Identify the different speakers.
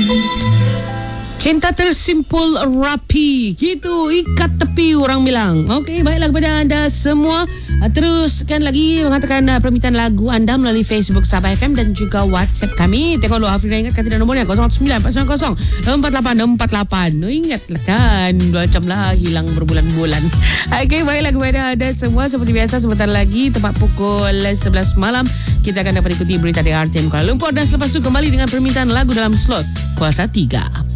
Speaker 1: Cinta tersimpul rapi, gitu ikat tepi orang bilang. Okey, baiklah kepada anda semua, teruskan lagi mengatakan permintaan lagu anda melalui Facebook Sabah FM dan juga WhatsApp kami. Tengok dulu Afrina ingat kata nombornya 0949904848. Ingatlah kan, macamlah hilang berbulan-bulan. Okey, baiklah kepada anda semua, seperti biasa sebentar lagi tepat pukul 11 malam kita akan dapat ikuti berita di RTM Kuala Lumpur dan selepas itu kembali dengan permintaan lagu dalam slot Kuasa 3.